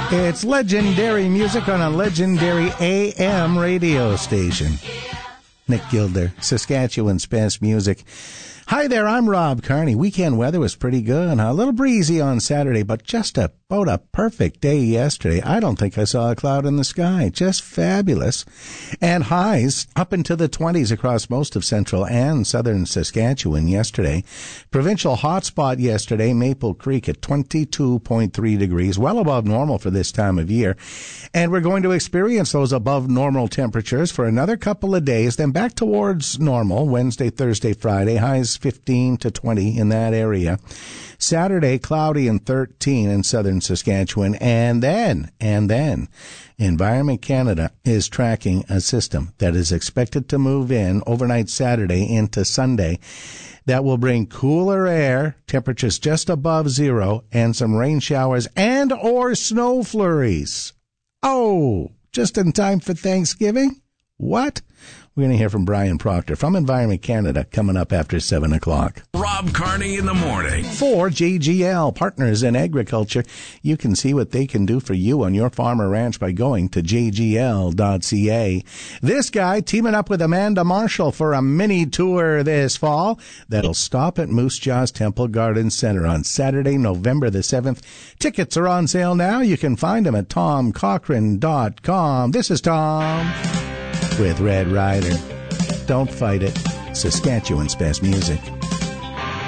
It's legendary music on a legendary AM radio station. Nick Gilder, Saskatchewan's best music. Hi there, I'm Rob Carney. Weekend weather was pretty good. A little breezy on Saturday, but just about a perfect day yesterday. I don't think I saw a cloud in the sky. Just fabulous. And highs up into the 20s across most of central and southern Saskatchewan yesterday. Provincial hotspot yesterday, Maple Creek at 22.3 degrees, well above normal for this time of year. And we're going to experience those above normal temperatures for another couple of days, then back towards normal Wednesday, Thursday, Friday. Highs 15 to 20 in that area. Saturday, cloudy and 13 in southern Saskatchewan. And then, Environment Canada is tracking a system that is expected to move in overnight Saturday into Sunday that will bring cooler air, temperatures just above zero, and some rain showers and or snow flurries. Oh, just in time for Thanksgiving? What? We're going to hear from Brian Proctor from Environment Canada coming up after 7 o'clock. Rob Carney in the morning. For JGL, Partners in Agriculture. You can see what they can do for you on your farm or ranch by going to jgl.ca. This guy teaming up with Amanda Marshall for a mini tour this fall that'll stop at Moose Jaw's Temple Garden Center on Saturday, November the 7th. Tickets are on sale now. You can find them at tomcochrane.com. This is Tom with Red Rider. Don't fight it. Saskatchewan's best music.